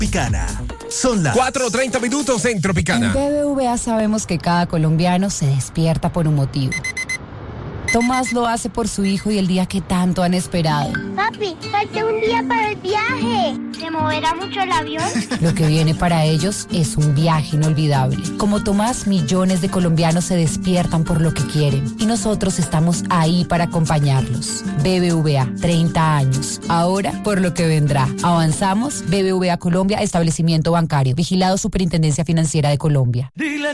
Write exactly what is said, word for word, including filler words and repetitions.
Tropicana. Son las cuatro treinta minutos en Tropicana. En B B V A sabemos que cada colombiano se despierta por un motivo. Tomás lo hace por su hijo y el día que tanto han esperado. Papi, falta un día para el viaje. ¿Se moverá mucho el avión? Lo que viene para ellos es un viaje inolvidable. Como Tomás, millones de colombianos se despiertan por lo que quieren y nosotros estamos ahí para acompañarlos. B B V A, treinta años. Ahora, por lo que vendrá. Avanzamos. B B V A Colombia, establecimiento bancario. Vigilado Superintendencia Financiera de Colombia.